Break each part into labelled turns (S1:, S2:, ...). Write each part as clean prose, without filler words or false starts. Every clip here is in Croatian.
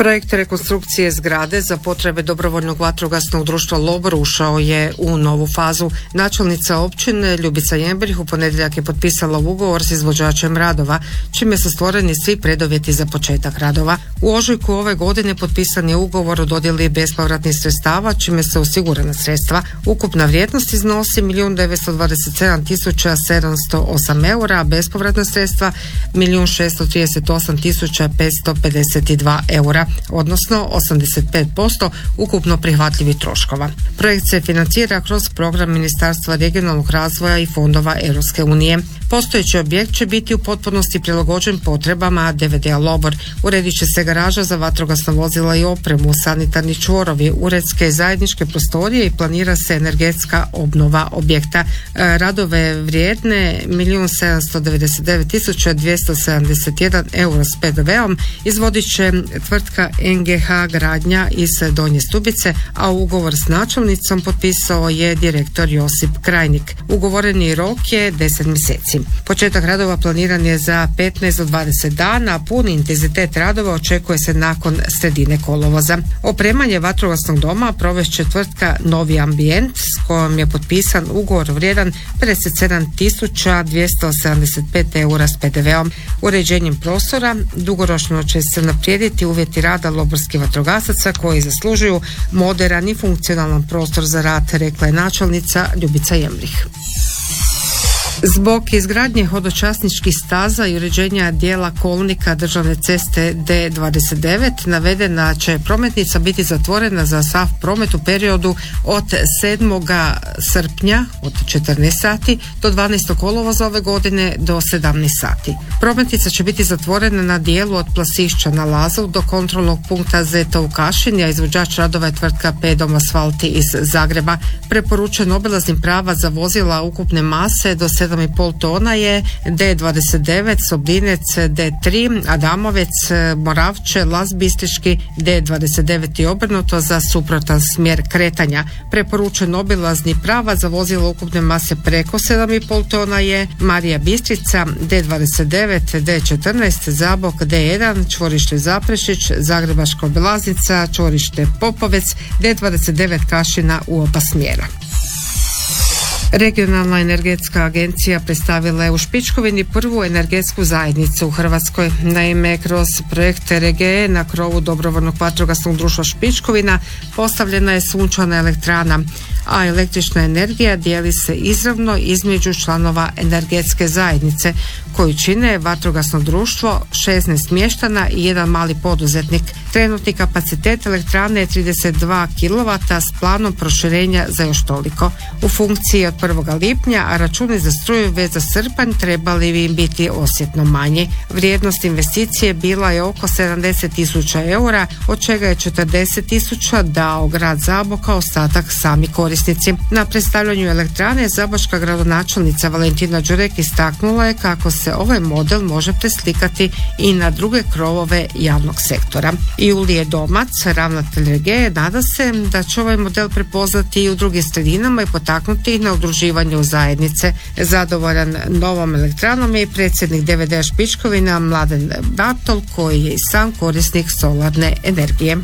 S1: Projekt rekonstrukcije zgrade za potrebe dobrovoljnog vatrogasnog društva Lobor ušao je u novu fazu. Načelnica općine Ljubica Jembrih u ponedjeljak je potpisala ugovor s izvođačem radova, čime su stvoreni svi preduvjeti za početak radova. U ožujku ove godine potpisan je ugovor o dodjeli bespovratnih sredstava, čime se osigurana sredstva. Ukupna vrijednost iznosi 1.927.708 eura, a bespovratna sredstva 1.638.552 eura, odnosno 85% ukupno prihvatljivih troškova. Projekt se financira kroz program Ministarstva regionalnog razvoja i fondova Europske unije. Postojeći objekt će biti u potpunosti prilagođen potrebama DVD-a Lobor. Uredit će se garaža za vatrogasna vozila i opremu, sanitarni čvorovi, uredske zajedničke prostorije i planira se energetska obnova objekta. Radove vrijedne 1.799.271 euro s PDV-om izvodit će tvrtka NGH Gradnja iz Donje Stubice, a ugovor s načelnicom potpisao je direktor Josip Krajnik. Ugovoreni rok je 10 mjeseci. Početak radova planiran je za 15 do 20 dana, a puni intenzitet radova očekuje se nakon sredine kolovoza. Opremanje vatrogasnog doma provešće tvrtka Novi Ambijent s kojom je potpisan ugovor vrijedan 57.275 eura s PDV-om. Uređenjem prostora dugoročno će se unaprijediti uvjeti rada loborskih vatrogasaca koji zaslužuju moderan i funkcionalan prostor za rad, rekla je načelnica Ljubica Jembrih. Zbog izgradnje hodočasničkih staza i uređenja dijela kolnika državne ceste D29 navedena će prometnica biti zatvorena za sav promet u periodu od 7. srpnja od 14 sati do 12. kolovoza ove godine do 17 sati. Prometnica će biti zatvorena na dijelu od Plasišća na Lazav do kontrolnog punkta Zeta u Kašini, a izvođač radova je tvrtka Pedom Asfalti iz Zagreba. Preporučen obilaznim prava za vozila ukupne mase do 7,5 tona je D29, Sobinec D3, Adamovec, Moravče, Las Bistriški D29 i obrnuto za suprotan smjer kretanja. Preporučen obilazni prava za vozila ukupne mase preko 7,5 tona je Marija Bistrica D29, D14, Zabok D1, čvorište Zaprešić, Zagrebačka obilaznica, čvorište Popovec, D29 Kašina u oba smjera. Regionalna energetska agencija predstavila je u Špičkovini prvu energetsku zajednicu u Hrvatskoj. Naime, kroz projekt RGE na krovu dobrovoljnog vatrogasnog društva Špičkovina postavljena je sunčana elektrana, a električna energija dijeli se izravno između članova energetske zajednice koju čine vatrogasno društvo, 16 mještana i jedan mali poduzetnik. Trenutni kapacitet elektrane je 32 kW s planom proširenja za još toliko. U funkciji od 1. lipnja, a računi za struju već za srpanj trebali bi im biti osjetno manji. Vrijednost investicije bila je oko 70.000 eura, od čega je 40.000 dao grad Zabok, a ostatak sami korisnici. Na predstavljanju elektrane zabočka gradonačelnica Valentina Đurek istaknula je kako se ovaj model može preslikati i na druge krovove javnog sektora. Julije Domac, ravnatelj RGE, nada se da će ovaj model prepoznati i u drugim sredinama i potaknuti ih na udruživanje u zajednice. Zadovoljan novom elektranom je i predsjednik DVD-a Špičkovina Mladen Bartol, koji je i sam korisnik solarne energije.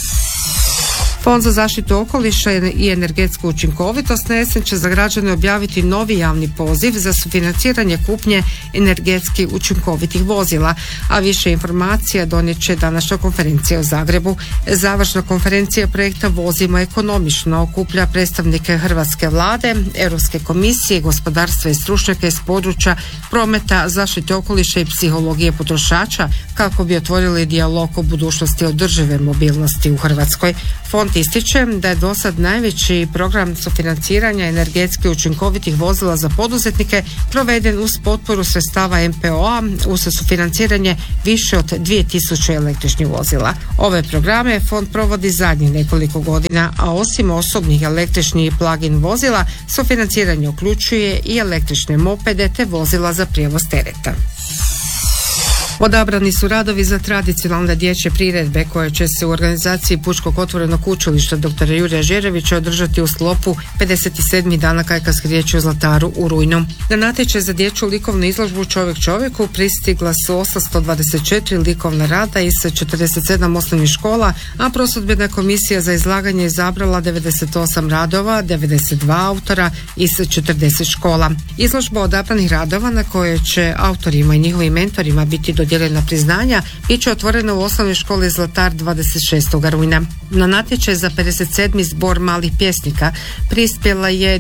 S1: Fond za zaštitu okoliša i energetsku učinkovitost na jesen će za građane objaviti novi javni poziv za sufinanciranje kupnje energetski učinkovitih vozila, a više informacija donijet će današnja konferencija u Zagrebu. Završna konferencija projekta Vozimo ekonomično okuplja predstavnike Hrvatske vlade, Europske komisije, gospodarstva i stručnjake iz područja prometa, zaštite okoliša i psihologije potrošača kako bi otvorili dijalog o budućnosti održive mobilnosti u Hrvatskoj. Fond ističe da je dosad najveći program sufinanciranja energetski učinkovitih vozila za poduzetnike proveden uz potporu sredstava MPO-a uz sufinanciranje više od 2000 električnih vozila. Ove programe fond provodi zadnjih nekoliko godina, a osim osobnih električnih i plug-in vozila, sufinanciranje uključuje i električne mopede te vozila za prijevoz tereta. Odabrani su radovi za tradicionalne dječje priredbe koje će se u organizaciji Pučkog otvorenog učilišta dr. Jurija Žerevića održati u sklopu 57. dana kajkavske riječi u Zlataru u rujnu. Na natječaj za dječju likovnu izložbu Čovjek čovjeku pristigla su 824 likovna rada iz 47 osnovnih škola, a prosudbena komisija za izlaganje izabrala 98 radova, 92 autora iz 40 škola. Izložba odabranih radova na kojoj će autorima i njihovim mentorima biti dodijeljena priznanja bit će otvorena u osnovnoj školi Zlatar 26. rujna. Na natječaj za 57. zbor malih pjesnika prispjela je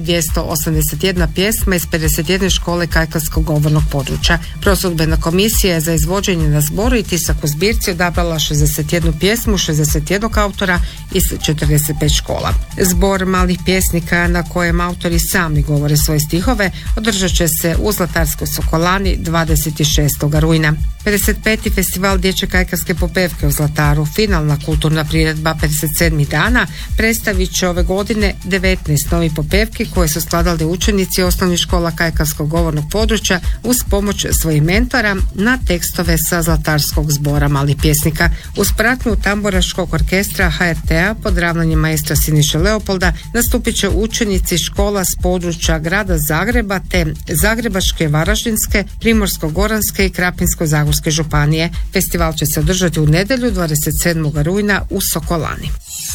S1: 281 pjesma iz 51 škole kajkavskog govornog područja. Prosudbena komisija je za izvođenje na zboru i tisak u zbirci odabrala 61 pjesmu 61 autora iz 45 škola. Zbor malih pjesnika na kojem autori sami govore svoje stihove održat će se u Zlatarskoj Sokolani 26. rujna. 55. festival dječje kajkavske popevke u Zlataru, finalna kulturna priredba 57. dana, predstavit će ove godine 19 novih popevki koje su skladali učenici osnovnih škola kajkavskog govornog područja uz pomoć svojih mentora na tekstove sa Zlatarskog zbora malih pjesnika. Uz pratnju tamburaškog orkestra HRT-a pod ravnanjem maestra Siniše Leopolda nastupit će učenici škola s područja grada Zagreba te Zagrebačke, Varaždinske, Primorsko-goranske i Krapinsko-zagorske županije. Festival će se održati u nedjelju 27. rujna u Sokolani.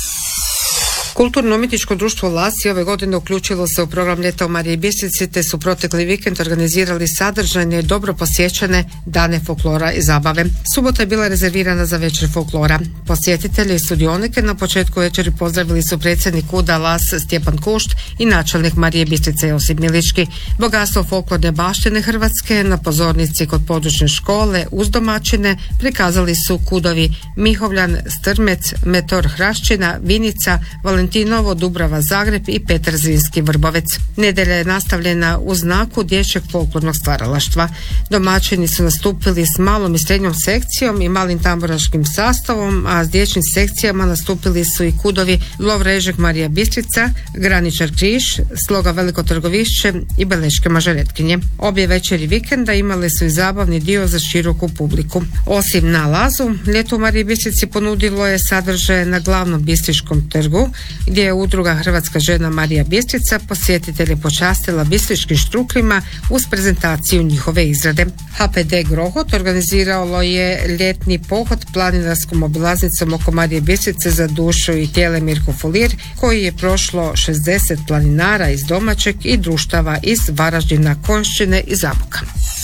S1: Kulturno-umjetničko društvo Lasi ove godine uključilo se u program Ljeta u Mariji Bistrici te su protekli vikend organizirali sadržajne i dobro posjećene dane folklora i zabave. Subota je bila rezervirana za večer folklora. Posjetitelji i sudionike na početku večeri pozdravili su predsjednik UDA Las Stjepan Kušt i načelnik Marije Bistrice Josip Milički. Bogatstvo folklorne baštine Hrvatske na pozornici kod područne škole uz domaćine prikazali su kudovi Mihovljan, Strmec, Metor Hraščina, Vinica, Valentinovo, Dubrava Zagreb i Petar Zrinski Vrbovec. Nedjelja je nastavljena u znaku dječjeg folklornog stvaralaštva. Domaćini su nastupili s malom i srednjom sekcijom i malim tamburaškim sastavom, a s dječjim sekcijama nastupili su i kudovi Lovrežek Marija Bistrica, Graničar Križ, Sloga Veliko Trgovišće i Beleške Mažaretkinje. Obje večeri vikenda imale su i zabavni dio za široku publiku. Osim na Lazu, Ljeto u Mariji Bistrici ponudilo je sadržaje na glavnom bistriškom trgu, gdje je udruga Hrvatska žena Marija Bistrica posjetitelje počastila bistriškim štrukljima uz prezentaciju njihove izrade. HPD Grohot organiziralo je ljetni pohod planinarskom obilaznicom oko Marije Bistrice za dušu i tijele Mirko Folir, koji je prošlo 60 planinara iz domaćeg i društava iz Varaždina, Konjšćine i Zaboka.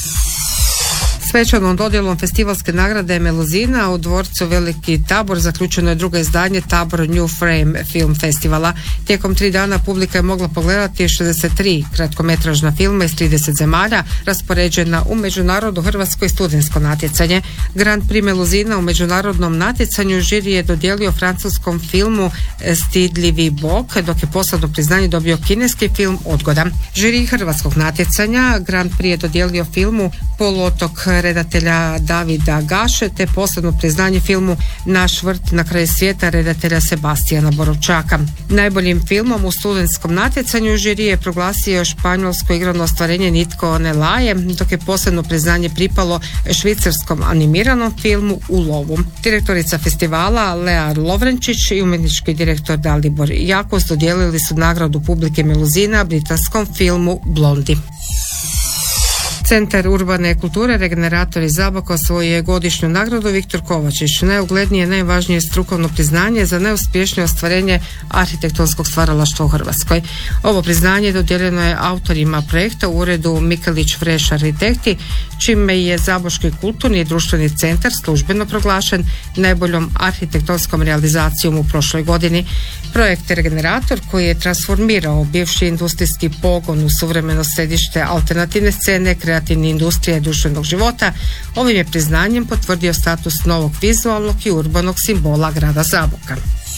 S1: Svečanom dodjelom festivalske nagrade Meluzina u dvorcu Veliki Tabor zaključeno je drugo izdanje Tabor New Frame film festivala. Tijekom 3 dana publika je mogla pogledati 63 kratkometražna filma iz 30 zemalja raspoređena u međunarodno hrvatsko i studentsko natjecanje. Grand Prix Meluzina u međunarodnom natjecanju žiri je dodijelio francuskom filmu Stidljivi bog, dok je posebno priznanje dobio kineski film Odgoda. Žiri hrvatskog natjecanja Grand Prix je dodijelio filmu Poluotok redatelja Davida Gaše te posebno priznanje filmu Naš vrt na kraju svijeta redatelja Sebastijana Borovčaka. Najboljim filmom u studentskom natjecanju žiri je proglasio španjolsko igrano ostvarenje Nitko ne laje, dok je posebno priznanje pripalo švicarskom animiranom filmu U lovu. Direktorica festivala Lea Lovrenčić i umjetnički direktor Dalibor Jakos dodijelili su nagradu publike Meluzina britanskom filmu Blondi. Centar urbane kulture Regenerator iz Zaboka osvojio je godišnju nagradu Viktor Kovačić, najuglednije i najvažnije strukovno priznanje za najuspješnije ostvarenje arhitektonskog stvaralaštva u Hrvatskoj. Ovo priznanje dodijeljeno je autorima projekta u uredu Mikelić Freš arhitekti, čime je Zaboški kulturni i društveni centar službeno proglašen najboljom arhitektonskom realizacijom u prošloj godini. Projekt Regenerator, koji je transformirao bivši industrijski pogon u suvremeno središte alternativne scene, kreativne industrije i društvenog života, ovim je priznanjem potvrdio status novog vizualnog i urbanog simbola grada Zaboka.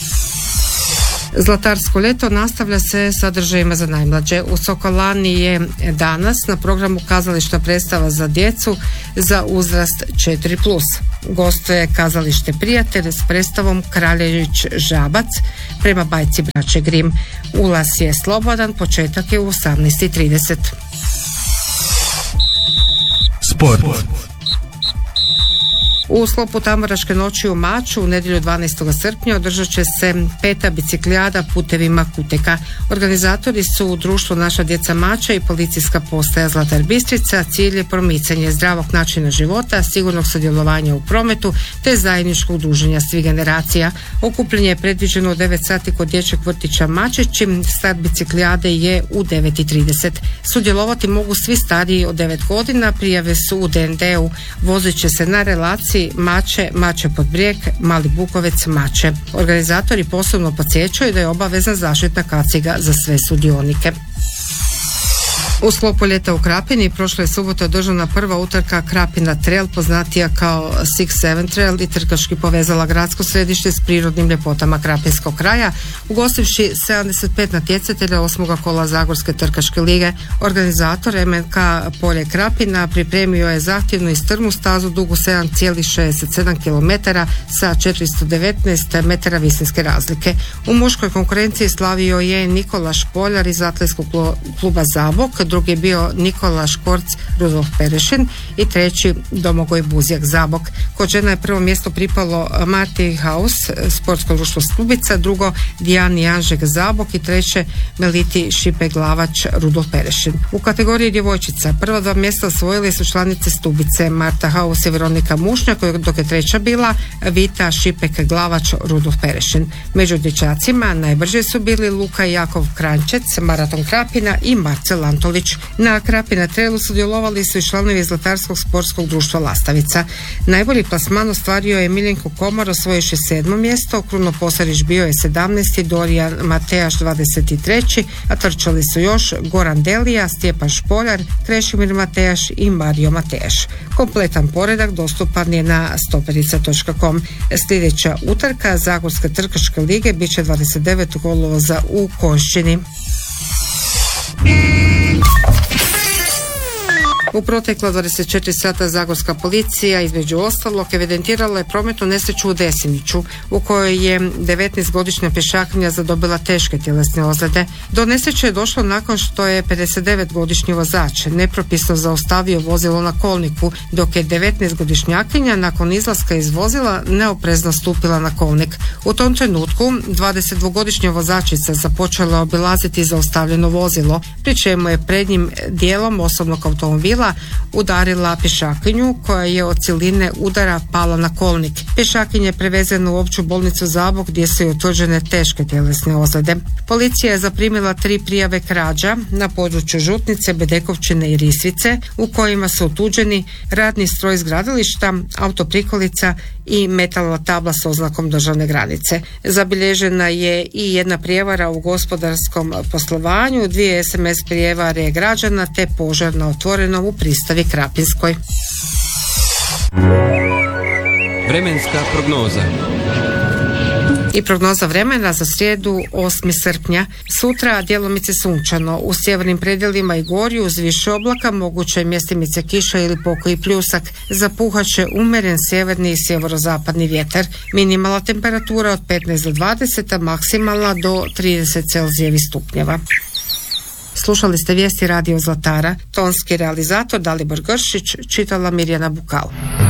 S1: Zlatarsko ljeto nastavlja se sadržajima za najmlađe. U Sokolani je danas na programu kazališna predstava za djecu za uzrast 4+. Gostuje kazalište Prijatelj s predstavom Kraljević Žabac prema bajci braće Grim. Ulaz je slobodan, početak je u 18:30.
S2: Sport.
S1: U sklopu Tamburaške noći u Maču u nedjelju 12. srpnja održat će se 5. biciklijada putevima Kuteka. Organizatori su društvo Naša djeca Mača i policijska postaja Zlatar Bistrica. Cilj je promicanje zdravog načina života, sigurnog sudjelovanja u prometu te zajedničkog druženja svih generacija. Okupljanje je predviđeno u 9 sati kod dječjeg vrtića Mačići. Start biciklijade je u 9:30. Sudjelovati mogu svi stariji od 9 godina. Prijave su u DND-u. Vozit će se na relaciji Mače pod Brijeg, Mali Bukovec, Mače. Organizatori posebno podsjećaju da je obavezna zaštitna kaciga za sve sudionike. U sklopu ljeta u Krapini prošle je subote održana prva utrka Krapina Trail, poznatija kao 6-7 Trail, i trkački povezala gradsko središte s prirodnim ljepotama Krapinskog kraja, ugostivši 75 natjecatelja 8. kola Zagorske trkaške lige. Organizator MNK Polje Krapina pripremio je zahtjevnu i strmu stazu dugu 7,67 km sa 419 metara visinske razlike. U muškoj konkurenciji slavio je Nikola Špoljar iz atletskog kluba Zabok, drugi je bio Nikola Škorc Rudolf Perešin i treći Domagoj Buzjak Zabok. Kod žena je prvo mjesto pripalo Marti Haus, sportsko društvo Stubica, drugo Dijani Anžek Zabok i treće Meliti Šipe Glavač Rudolf Perešin. U kategoriji djevojčica prva 2 mjesta osvojili su članice Stubice Marta Haus i Veronika Mušnjak, dok je treća bila Vita Šipek Glavač Rudolf Perešin. Među dječacima najbrže su bili Luka Jakov Krančec, Maraton Krapina i Marcel Antolić. Na Krapina Trailu sudjelovali su i članovi Zlatarskog sportskog društva Lastavica. Najbolji plasman ostvario je Miljenko Komar, osvojivši 7. mjesto, Kruno Posarić bio je 17. Dorijan Matejaš 23. a trčali su još Goran Delija, Stjepan Špoljar, Krešimir Matejaš i Mario Matejaš. Kompletan poredak dostupan je na stoperica.com. Sljedeća utrka Zagorske trkaške lige bit će 29. kolovoza u Konjšćini. U protekla 24 sata Zagorska policija između ostalog evidentirala je prometnu nesreću u Desiniću u kojoj je 19-godišnja pješakinja zadobila teške tjelesne ozljede. Do nesreće je došlo nakon što je 59-godišnji vozač nepropisno zaustavio vozilo na kolniku, dok je 19-godišnjakinja nakon izlaska iz vozila neoprezno stupila na kolnik. U tom trenutku 22-godišnja vozačica započela obilaziti zaustavljeno vozilo, pri čemu je prednjim dijelom osobnog automobila udarila pješakinju koja je od siline udara pala na kolnik. Pješakinja je prevezena u opću bolnicu Zabok gdje su joj utvrđene teške tjelesne ozljede. Policija je zaprimila 3 prijave krađa na području Žutnice, Bedekovčine i Risvice u kojima su otuđeni radni stroj iz gradilišta, autoprikolica i metalna tabla s oznakom državne granice. Zabilježena je i jedna prijevara u gospodarskom poslovanju, 2 SMS prijevare građana te požar na otvorenom u Pristavi Krapinskoj.
S2: Vremenska prognoza.
S1: I prognoza vremena za srijedu 8. srpnja. Sutra djelomice sunčano. U sjevernim predjelima i gorju uz više oblaka moguće je mjestimice kiša ili pokoji pljusak. Zapuhat će umjeren sjeverni i sjeverozapadni vjetar. Minimalna temperatura od 15 do 20, a maksimalna do 30 celzijevih stupnjeva. Slušali ste vijesti Radio Zlatara. Tonski realizator Dalibor Gršić, čitala Mirjana Bukal.